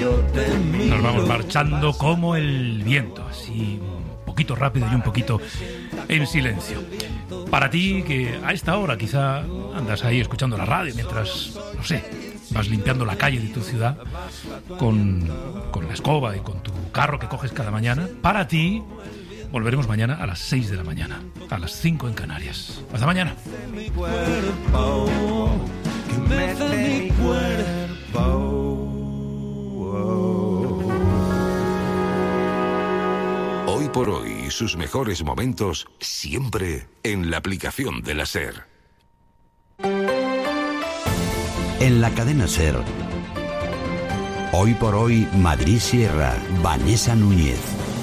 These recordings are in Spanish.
Nos vamos marchando como el viento, así un poquito rápido y un poquito en silencio. Para ti, que a esta hora quizá andas ahí escuchando la radio mientras, no sé, vas limpiando la calle de tu ciudad con la escoba y con tu carro que coges cada mañana, para ti volveremos mañana a las 6 de la mañana, a las 5 en Canarias. Hasta mañana. Hoy por hoy, sus mejores momentos siempre en la aplicación de la SER. En la cadena SER. Hoy por hoy, Madrid Sierra, Vanessa Núñez.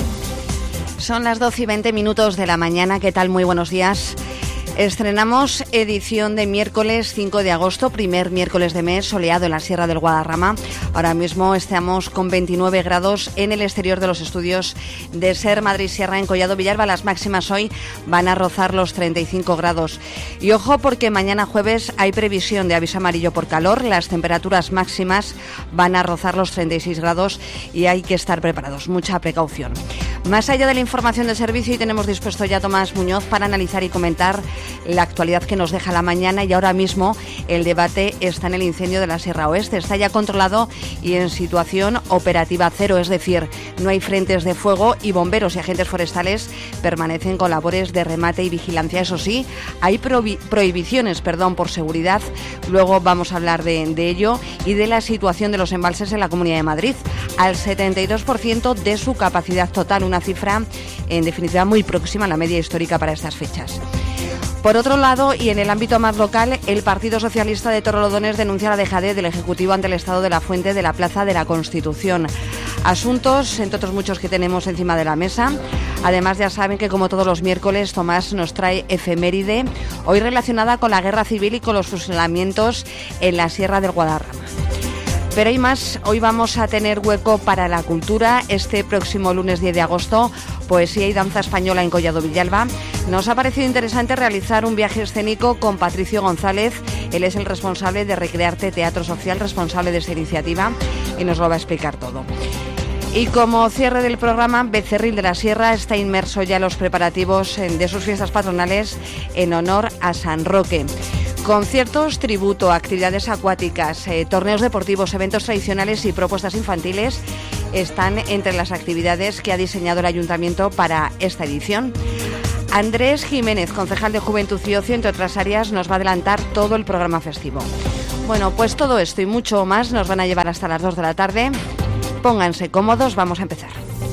Son las 12:20 de la mañana. ¿Qué tal? Muy buenos días. Estrenamos edición de miércoles 5 de agosto, primer miércoles de mes, soleado en la Sierra del Guadarrama. Ahora mismo estamos con 29 grados en el exterior de los estudios de SER Madrid Sierra en Collado Villalba. Las máximas hoy van a rozar los 35 grados. Y ojo, porque mañana jueves hay previsión de aviso amarillo por calor. Las temperaturas máximas van a rozar los 36 grados y hay que estar preparados. Mucha precaución. Más allá de la información de servicio, y tenemos dispuesto ya a Tomás Muñoz para analizar y comentar la actualidad que nos deja la mañana, y ahora mismo el debate está en el incendio de la Sierra Oeste. Está ya controlado y en situación operativa cero, es decir, no hay frentes de fuego y bomberos y agentes forestales permanecen con labores de remate y vigilancia. Eso sí, hay prohibiciones por seguridad. Luego vamos a hablar de ello y de la situación de los embalses en la Comunidad de Madrid. Al 72% de su capacidad total, una cifra en definitiva muy próxima a la media histórica para estas fechas. Por otro lado, y en el ámbito más local, el Partido Socialista de Torrelodones denuncia la dejadez del Ejecutivo ante el estado de la fuente de la Plaza de la Constitución. Asuntos, entre otros muchos, que tenemos encima de la mesa. Además, ya saben que como todos los miércoles, Tomás nos trae efeméride, hoy relacionada con la guerra civil y con los fusilamientos en la Sierra del Guadarrama. Pero hay más. Hoy vamos a tener hueco para la cultura. Este próximo lunes 10 de agosto, poesía y danza española en Collado Villalba. Nos ha parecido interesante realizar un viaje escénico con Patricio González. Él es el responsable de Recrearte Teatro Social, responsable de esta iniciativa, y nos lo va a explicar todo. Y como cierre del programa, Becerril de la Sierra está inmerso ya en los preparativos de sus fiestas patronales en honor a San Roque. Conciertos, tributo, actividades acuáticas, torneos deportivos, eventos tradicionales y propuestas infantiles están entre las actividades que ha diseñado el Ayuntamiento para esta edición. Andrés Jiménez, concejal de Juventud y Ocio, entre otras áreas, nos va a adelantar todo el programa festivo. Bueno, pues todo esto y mucho más nos van a llevar hasta las 2 de la tarde. Pónganse cómodos, vamos a empezar.